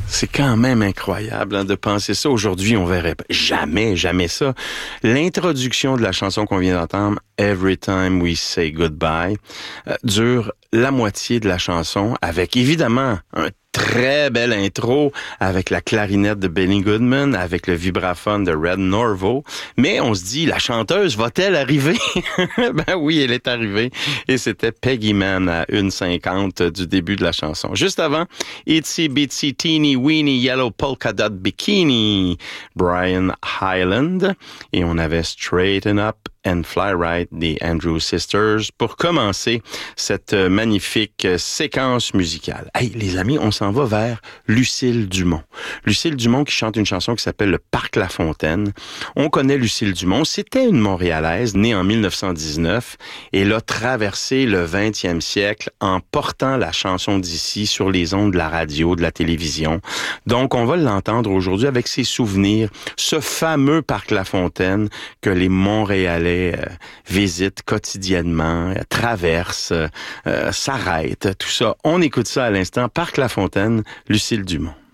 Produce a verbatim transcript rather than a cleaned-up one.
C'est quand même incroyable hein, de penser ça. Aujourd'hui, on verrait jamais, jamais ça. L'introduction de la chanson qu'on vient d'entendre, Every Time We Say Goodbye, euh, dure la moitié de la chanson avec évidemment un très belle intro avec la clarinette de Benny Goodman, avec le vibraphone de Red Norvo. Mais on se dit, la chanteuse va-t-elle arriver? Ben oui, elle est arrivée. Et c'était Peggy Mann à une cinquante du début de la chanson. Juste avant, Itsy Bitsy Teeny Weeny Yellow Polka Dot Bikini, Brian Hyland. Et on avait Straighten Up and Fly Right des Andrews Sisters pour commencer cette magnifique séquence musicale. Hey, les amis, on s'en va vers Lucille Dumont. Lucille Dumont qui chante une chanson qui s'appelle Le Parc La Fontaine. On connaît Lucille Dumont. C'était une Montréalaise née en mille neuf cent dix-neuf. Elle a traversé le vingtième siècle en portant la chanson d'ici sur les ondes de la radio, de la télévision. Donc, on va l'entendre aujourd'hui avec ses souvenirs. Ce fameux Parc La Fontaine que les Montréalais euh, visitent quotidiennement, euh, traversent, euh, s'arrêtent, tout ça. On écoute ça à l'instant. Parc La Fontaine, Lucille Dumont.